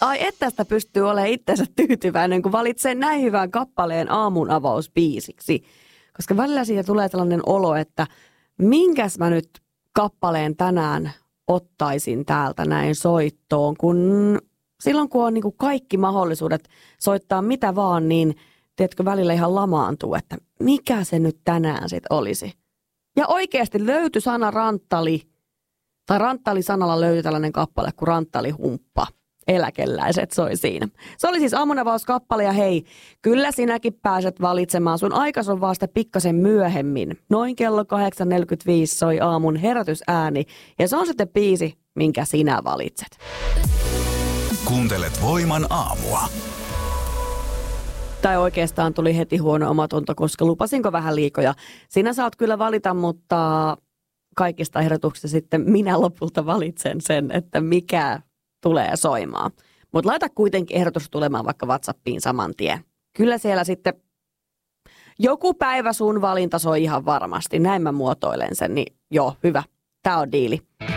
Ai, että tästä pystyy olemaan itsensä tyytyväinen, kun valitsee näin hyvän kappaleen aamun avausbiisiksi. Koska välillä siitä tulee sellainen olo, että minkäs mä nyt kappaleen tänään ottaisin täältä näin soittoon, kun silloin kun on niin kuin kaikki mahdollisuudet soittaa mitä vaan, niin tiedätkö, välillä ihan lamaantuu, että mikä se nyt tänään sitten olisi. Ja oikeasti löytyi sana ranttali, tai ranttali-sanalla löytyi tällainen kappale kuin ranttalihumppa. Eläkeläiset soi siinä. Se oli siis aamunavauskappale ja hei, kyllä sinäkin pääset valitsemaan. Sun aikas on vasta pikkasen myöhemmin. Noin kello 8.45 soi aamun herätysääni ja se on sitten biisi, minkä sinä valitset. Kuuntelet Voiman aamua. Tai oikeastaan tuli heti huono omatunto, koska lupasinko vähän liikoja. Sinä saat kyllä valita, mutta kaikista ehdotuksista sitten minä lopulta valitsen sen, että mikä tulee soimaan. Mutta laita kuitenkin ehdotus tulemaan vaikka WhatsAppiin saman tien. Kyllä siellä sitten joku päivä sun valinta soi ihan varmasti. Näin mä muotoilen sen, niin joo, hyvä. Tää on diili.